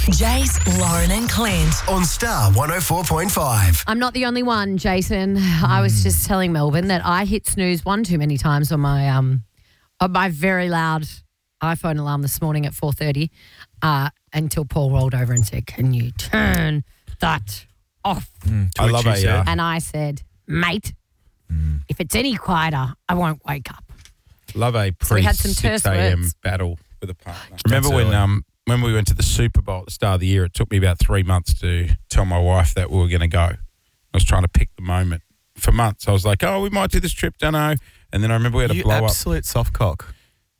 Jace, Lauren and Clint. On Star 104.5. I'm not the only one, Jason. I was just telling Melbourne that I hit snooze one too many times on my very loud iPhone alarm this morning at 4:30 until Paul rolled over and said, "Can you turn that off?" I love it. And I said, "Mate, if it's any quieter, I won't wake up." Love a So we had some 6 terse a.m. words. battle with a partner. Remember when we went to the Super Bowl at the start of the year, it took me about 3 months to tell my wife that we were going to go. I was trying to pick the moment. For months, I was like, we might do this trip, don't know. And then I remember we had a blow up. Absolute soft cock.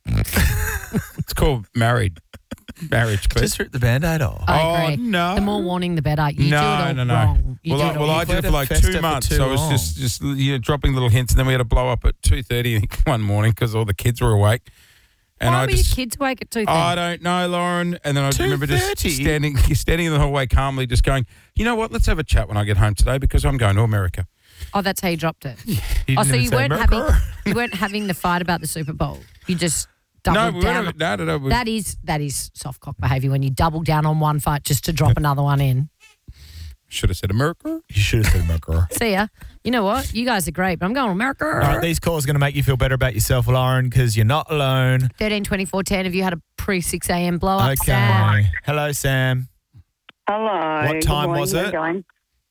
It's called marriage, but Just rip the Band-Aid off. I agree. no. The more warning, the better. You do it all no. wrong. You do it all I did it for like Fester 2 for months. too So I was long. just dropping little hints, and then we had a blow up at 2:30 one morning because all the kids were awake. And Why I were just, your kids awake at 2:30? I don't know, Lauren. And then I remember just 2:30? standing in the hallway calmly, just going, you know what? Let's have a chat when I get home today because I'm going to America. Oh, that's how you dropped it. He Oh, didn't so even you say weren't America. you weren't having the fight about the Super Bowl. You just No, doubled down. no. That is soft cock behaviour when you double down on one fight just to drop another one in. Should have said America. You should have said America. See ya. You know what? You guys are great, but I'm going to America. All right, these calls are going to make you feel better about yourself, Lauren, because you're not alone. 13 24 10. Have you had a pre-6 a.m. blow up, Okay. Sam? Hello, Sam. Hello. What time Good morning. was How's it? Going?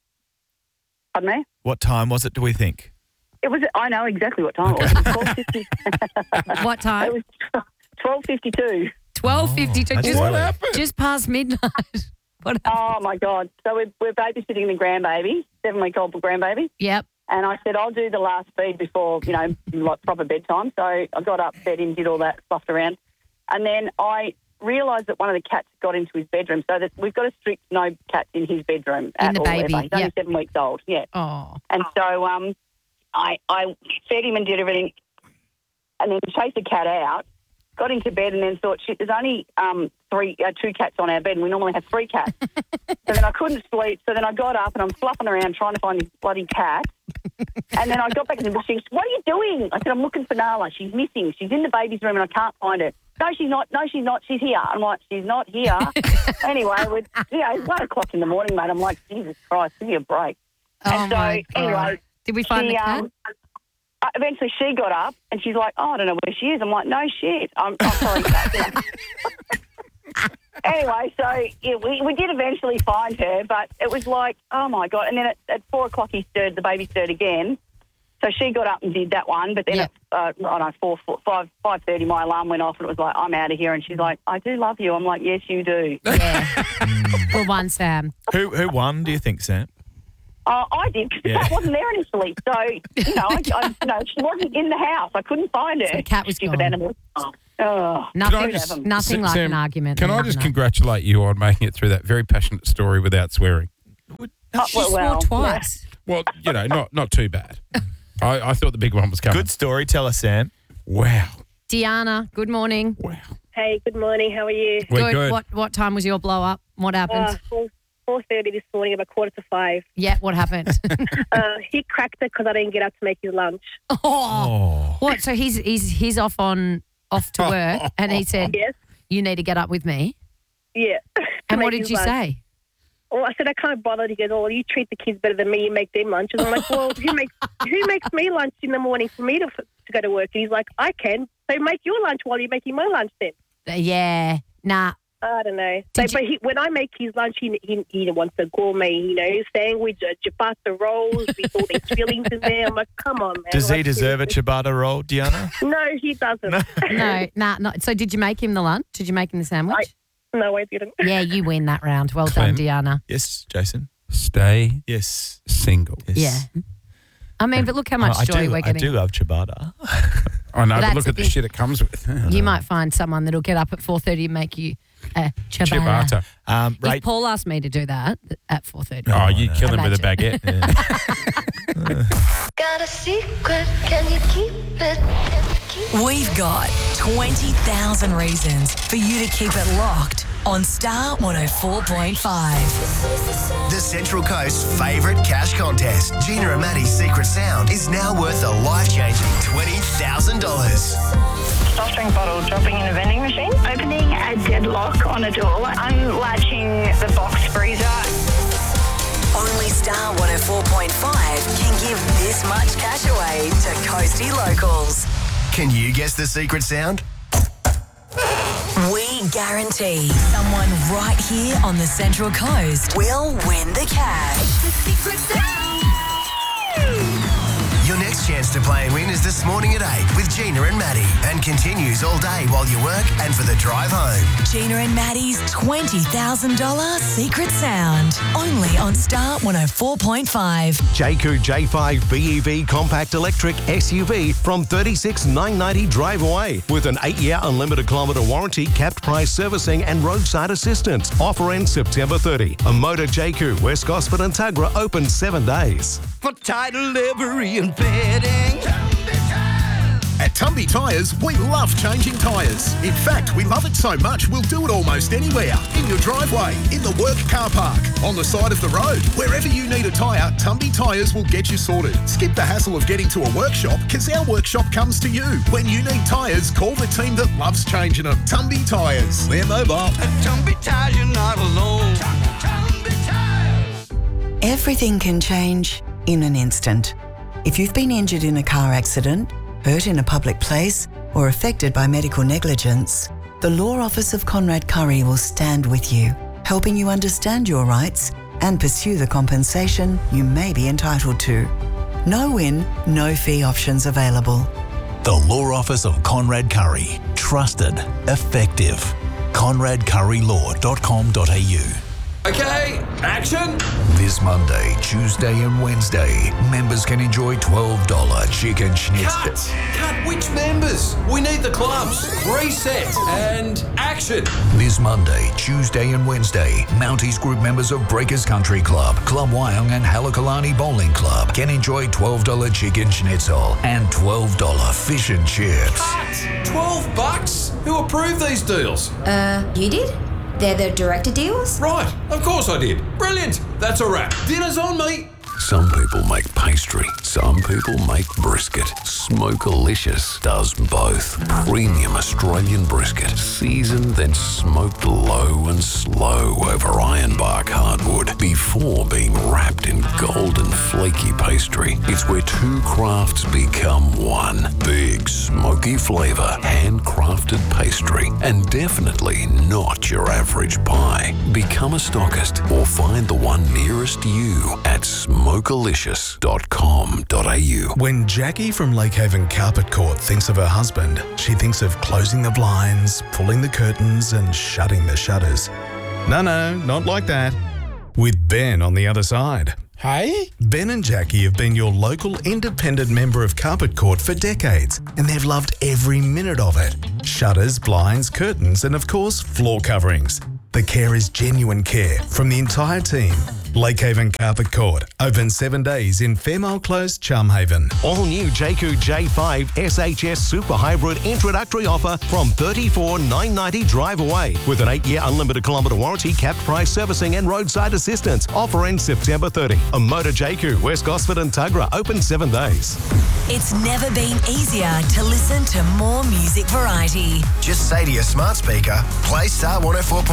Pardon me? What time was it, do we think? I know exactly what time it was. It was 12:50. What time? It was 12:52. 12:52. that's Just, early. just past midnight. What happened? Oh, my God. So we're babysitting the grandbaby, 7-week-old grandbaby. Yep. And I said, I'll do the last feed before, like proper bedtime. So I got up, fed him, did all that, fluffed around. And then I realised that one of the cats got into his bedroom. So that we've got a strict no cats in his bedroom at the all. baby, Ever. He's only yep. 7 weeks old, yeah. Oh. And so I fed him and did everything and then chased the cat out, got into bed and then thought, shit, there's only 2 cats on our bed and we normally have 3 cats. So then I couldn't sleep. So then I got up and I'm fluffing around trying to find this bloody cat. And then I got back in the she goes, "What are you doing?" I said, "I'm looking for Nala. She's missing. She's in the baby's room and I can't find her." "No, she's not. No, she's not. She's here." I'm like, "She's not here." Anyway, it's 1 o'clock in the morning, mate. I'm like, Jesus Christ, give me a break. Oh, and so, my God. anyway, Did we find the cat? Eventually she got up and she's like, "Oh, I don't know where she is." I'm like, "No shit. I'm sorry." Anyway, so yeah, we did eventually find her, but it was like, oh my God. And then at 4 o'clock the baby stirred again. So she got up and did that one, but then Yep. at 5:30 my alarm went off and it was like, "I'm out of here." And she's like, "I do love you." I'm like, "Yes, you do." Yeah. Well, one, Sam. Who won, do you think, Sam? I did because the cat wasn't there initially. So, she wasn't in the house. I couldn't find her. So the cat was Stupid gone. animal. Oh. Nothing like Sam, an argument. Can I just congratulate you on making it through that very passionate story without swearing? She swore twice. Well, not too bad. I thought the big one was coming. Good story. Tell us, Sam. Wow. Deanna, good morning. Wow. Hey, good morning. How are you? We're good. What time was your blow up? What happened? 4:30 this morning, about 4:45. Yeah, what happened? He cracked it because I didn't get up to make his lunch. Oh. What? So he's off to work, and he said, Yes. "You need to get up with me." Yeah. And Make what did his you lunch. say? Well, I said, "I can't bother." He goes, "Oh, you treat the kids better than me. You make them lunch." And I'm like, "Well, who makes me lunch in the morning for me to go to work?" And he's like, "I can. So make your lunch while you're making my lunch then." Yeah. Nah. I don't know. Did So, when I make his lunch, he wants a gourmet, sandwich, ciabatta rolls with all these fillings in there. I'm like, come on, man. Does he Like, deserve a ciabatta roll, Deanna? No, he doesn't. No. So did you make him the lunch? Did you make him the sandwich? No, I didn't. Yeah, you win that round. Well Clint. done, Deanna. Yes, Jason. Stay Yes. single. Yes. Yeah. I mean, but look how much joy we're I getting. do love ciabatta. I know, That's but look the at the thing. shit it comes with. You might find someone that'll get up at 4:30 and make you a ciabatta. Ciabatta. If Right. Paul asked me to do that at 4:30. Oh, you kill him with a Imagine. baguette. Got a secret, can you keep it? We've got 20,000 reasons for you to keep it locked on Star 104.5. The Central Coast's favourite cash contest, Gina and Maddie's Secret Sound, is now worth a life-changing $20,000. soft drink bottle dropping in a vending machine. Opening a deadlock on a door. Unlatching the box freezer. Only Star 104.5 can give this much cash away to Coastie locals. Can you guess the secret sound? We guarantee someone right here on the Central Coast will win the cash. The secret sound. Your next chance to play and win is this morning at 8 with Gina and Maddie and continues all day while you work and for the drive home. Gina and Maddie's $20,000 secret sound. Only on Star 104.5. Jayco J5 BEV Compact Electric SUV from $36,990 drive away with an 8-year unlimited kilometre warranty, capped price servicing and roadside assistance. Offer ends September 30. A Motor Jayco, West Gosford and Tugra open 7 days. For title livery and bedding. At Tumby Tyres, we love changing tyres. In fact, we love it so much, we'll do it almost anywhere. In your driveway, in the work car park, on the side of the road. Wherever you need a tyre, Tumby Tyres will get you sorted. Skip the hassle of getting to a workshop, because our workshop comes to you. When you need tyres, call the team that loves changing them. Tumby Tyres. We're mobile. At Tumby Tyres, you're not alone. Tumby Tyres. Everything can change in an instant. If you've been injured in a car accident, hurt in a public place, or affected by medical negligence, the Law Office of Conrad Curry will stand with you, helping you understand your rights and pursue the compensation you may be entitled to. No win, no fee options available. The Law Office of Conrad Curry. Trusted. Effective. ConradCurryLaw.com.au. Okay, action! This Monday, Tuesday and Wednesday, members can enjoy $12 chicken schnitzel. Cut! Which members? We need the clubs. Reset and action! This Monday, Tuesday and Wednesday, Mounties Group members of Breakers Country Club, Club Wyong and Halakalani Bowling Club can enjoy $12 chicken schnitzel and $12 fish and chips. Cut! $12? Who approved these deals? You did? They're the director deals? Right, of course I did. Brilliant. That's a wrap. Dinner's on me. Some people make pastry, some people make brisket. Smokealicious does both. Premium Australian brisket, seasoned then smoked low and slow over ironbark hardwood before being wrapped in golden flaky pastry. It's where two crafts become one. Big smoky flavour, handcrafted pastry, and definitely not your average pie. Become a stockist or find the one nearest you at smokealicious.com.au. When Jackie from Lakehaven Carpet Court thinks of her husband, she thinks of closing the blinds, pulling the curtains and shutting the shutters. No, not like that. With Ben on the other side. Hey? Ben and Jackie have been your local independent member of Carpet Court for decades, and they've loved every minute of it. Shutters, blinds, curtains, and of course, floor coverings. The care is genuine care from the entire team. Lakehaven Carpet Court, open 7 days in Fairmile Close, Charmhaven. All new Jayco J5 SHS Super Hybrid introductory offer from $34,990 drive away with an 8-year unlimited kilometre warranty, capped price servicing and roadside assistance. Offer ends September 30. A Motor Jayco, West Gosford and Tugra open 7 days. It's never been easier to listen to more music variety. Just say to your smart speaker, play Star 104.5.